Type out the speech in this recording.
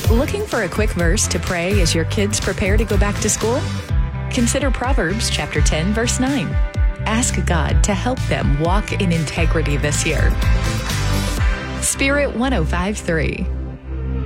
Looking for a quick verse to pray as your kids prepare to go back to school? Consider Proverbs chapter 10, verse 9. Ask God to help them walk in integrity this year. Spirit 105.3.